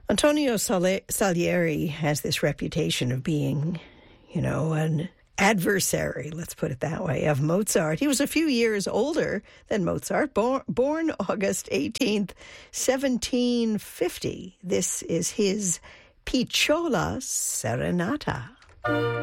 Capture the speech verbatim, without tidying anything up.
Antonio Sali- Salieri has this reputation of being, you know, an adversary, let's put it that way, of Mozart. He was a few years older than Mozart, born, born August eighteenth, seventeen fifty. This is his Picciola Serenata.